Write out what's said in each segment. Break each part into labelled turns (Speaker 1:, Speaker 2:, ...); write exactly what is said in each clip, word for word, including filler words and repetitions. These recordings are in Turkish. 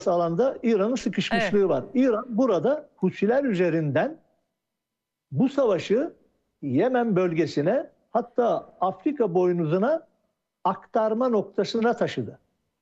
Speaker 1: alanda İran'ın
Speaker 2: Evet.
Speaker 1: sıkışmışlığı var. İran burada Husiler üzerinden bu savaşı Yemen bölgesine, hatta Afrika boynuzuna aktarma noktasına taşıdı.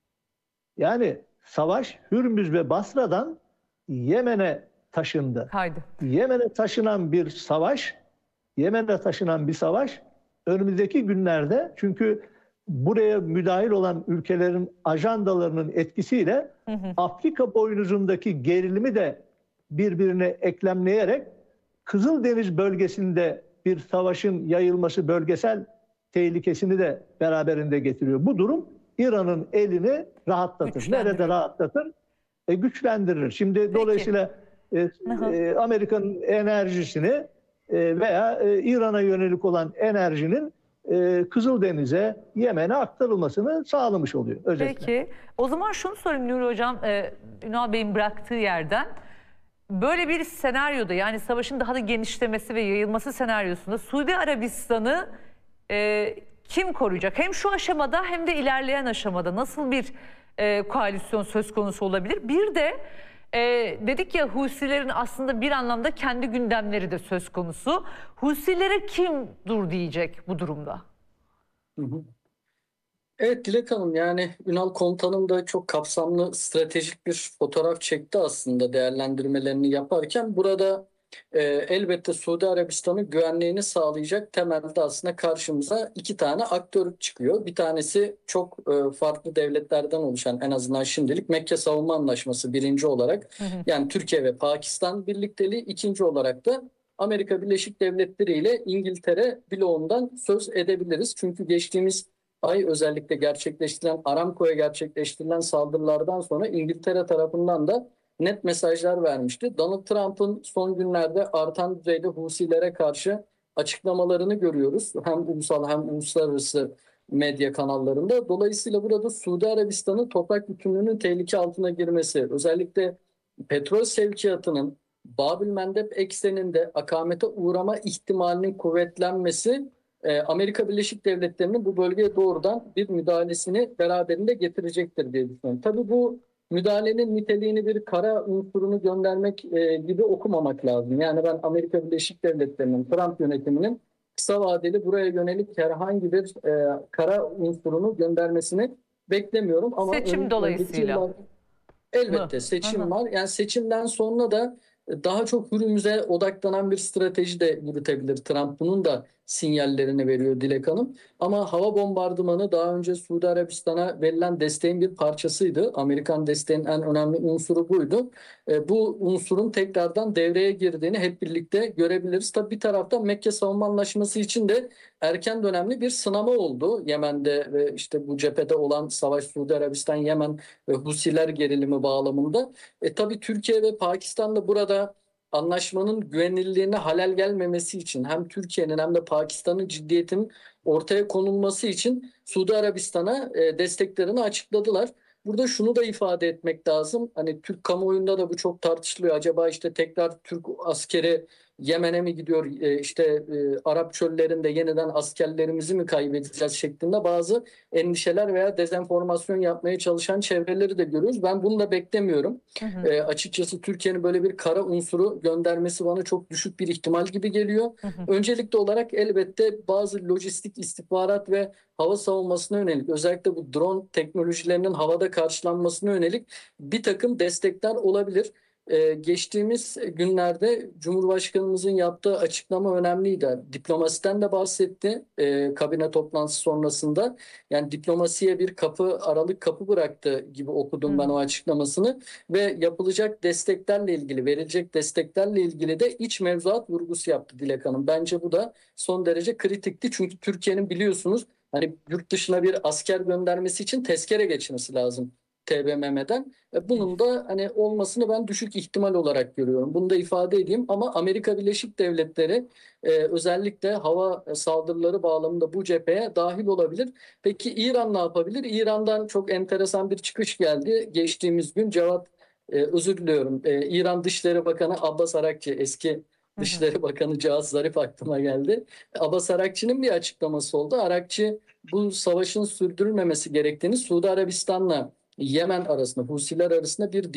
Speaker 1: Yani savaş Hürmüz ve Basra'dan Yemen'e taşındı.
Speaker 2: Haydi.
Speaker 1: Yemen'e taşınan bir savaş, Yemen'e taşınan bir savaş önümüzdeki günlerde, çünkü buraya müdahil olan ülkelerin ajandalarının etkisiyle
Speaker 2: Hı hı.
Speaker 1: Afrika boynuzundaki gerilimi de birbirine eklemleyerek Kızıldeniz bölgesinde bir savaşın yayılması, bölgesel tehlikesini de beraberinde getiriyor. Bu durum İran'ın elini rahatlatır. Nerede rahatlatır? E, güçlendirir. Şimdi
Speaker 2: Peki.
Speaker 1: dolayısıyla e, e, Amerika'nın enerjisini e, veya e, İran'a yönelik olan enerjinin e, Kızıldeniz'e, Yemen'e aktarılmasını sağlamış oluyor özetle.
Speaker 2: Peki. O zaman şunu sorayım Nuri Hocam, e, Ünal Bey'in bıraktığı yerden. Böyle bir senaryoda, yani savaşın daha da genişlemesi ve yayılması senaryosunda Suudi Arabistan'ı e, kim koruyacak? Hem şu aşamada hem de ilerleyen aşamada nasıl bir e, koalisyon söz konusu olabilir? Bir de e, dedik ya, Husilerin aslında bir anlamda kendi gündemleri de söz konusu. Husilere kim dur diyecek bu durumda?
Speaker 3: Hı hı. Evet Dilek Hanım, yani Ünal Komutanım da çok kapsamlı stratejik bir fotoğraf çekti aslında değerlendirmelerini yaparken. Burada e, elbette Suudi Arabistan'ın güvenliğini sağlayacak temelde aslında karşımıza iki tane aktör çıkıyor. Bir tanesi çok e, farklı devletlerden oluşan, en azından şimdilik, Mekke Savunma Anlaşması birinci olarak.
Speaker 2: Hı hı.
Speaker 3: Yani Türkiye ve Pakistan birlikteliği, ikinci olarak da Amerika Birleşik Devletleri ile İngiltere bloğundan söz edebiliriz. Çünkü geçtiğimiz ay özellikle gerçekleştirilen, Aramco'ya gerçekleştirilen saldırılardan sonra İngiltere tarafından da net mesajlar vermişti. Donald Trump'ın son günlerde artan düzeyde Husilere karşı açıklamalarını görüyoruz. Hem ulusal hem uluslararası medya kanallarında. Dolayısıyla burada Suudi Arabistan'ın toprak bütünlüğünün tehlike altına girmesi, özellikle petrol sevkiyatının Bab-ül Mendeb ekseninde akamete uğrama ihtimalinin kuvvetlenmesi, Amerika Birleşik Devletleri'nin bu bölgeye doğrudan bir müdahalesini beraberinde getirecektir diye düşünüyorum. Tabii bu müdahalenin niteliğini bir kara unsurunu göndermek e, gibi okumamak lazım. Yani ben Amerika Birleşik Devletleri'nin, Trump yönetiminin kısa vadeli buraya yönelik herhangi bir e, kara unsurunu göndermesini beklemiyorum. Ama
Speaker 2: Seçim
Speaker 3: ön,
Speaker 2: dolayısıyla.
Speaker 3: Yıllar, elbette seçim
Speaker 2: Aha.
Speaker 3: var. Yani seçimden sonra da daha çok Hürmüz'e odaklanan bir strateji de yürütebilir Trump. Bunun da sinyallerini veriyor Dilek Hanım. Ama hava bombardımanı daha önce Suudi Arabistan'a verilen desteğin bir parçasıydı. Amerikan desteğinin en önemli unsuru buydu. E, bu unsurun tekrardan devreye girdiğini hep birlikte görebiliriz. Tabii bir taraftan Mekke Savunma Anlaşması için de erken dönemli bir sınama oldu. Yemen'de ve işte bu cephede olan savaş, Suudi Arabistan, Yemen ve Husiler gerilimi bağlamında. E, tabii Türkiye ve Pakistan da burada anlaşmanın güvenilirliğine halel gelmemesi için, hem Türkiye'nin hem de Pakistan'ın ciddiyetinin ortaya konulması için Suudi Arabistan'a e, desteklerini açıkladılar. Burada şunu da ifade etmek lazım. Hani Türk kamuoyunda da bu çok tartışılıyor. Acaba işte tekrar Türk askeri Yemen'e mi gidiyor? E, işte e, Arap çöllerinde yeniden askerlerimizi mi kaybedeceğiz şeklinde bazı endişeler veya dezenformasyon yapmaya çalışan çevreleri de görüyoruz. Ben bunu da beklemiyorum.
Speaker 2: Hı hı.
Speaker 3: E, açıkçası Türkiye'nin böyle bir kara unsuru göndermesi bana çok düşük bir ihtimal gibi geliyor.
Speaker 2: Hı hı.
Speaker 3: Öncelikli olarak elbette bazı lojistik, istihbarat ve hava savunmasına yönelik, özellikle bu drone teknolojilerinin havada karşılanmasına yönelik bir takım destekler olabilir. Ee, geçtiğimiz günlerde Cumhurbaşkanımızın yaptığı açıklama önemliydi. Diplomasiden de bahsetti e, kabine toplantısı sonrasında. Yani diplomasiye bir kapı, aralık kapı bıraktı gibi okudum ben o açıklamasını. Ve yapılacak desteklerle ilgili, verilecek desteklerle ilgili de iç mevzuat vurgusu yaptı Dilek Hanım. Bence bu da son derece kritikti. Çünkü Türkiye'nin biliyorsunuz hani yurt dışına bir asker göndermesi için tezkere geçmesi lazım T B M M'den. Bunun da hani olmasını ben düşük ihtimal olarak görüyorum. Bunu da ifade edeyim. Ama Amerika Birleşik Devletleri e, özellikle hava saldırıları bağlamında bu cepheye dahil olabilir. Peki İran ne yapabilir? İran'dan çok enteresan bir çıkış geldi. Geçtiğimiz gün Cevat, e, özür diliyorum, e, İran Dışişleri Bakanı Abbas Arakçı, eski Dışişleri Bakanı Cevaz Zarif aklıma geldi. Abbas Arakçı'nın bir açıklaması oldu. Arakçı bu savaşın sürdürülmemesi gerektiğini, Suudi Arabistan'la Yemen arasında, Husiler arasında bir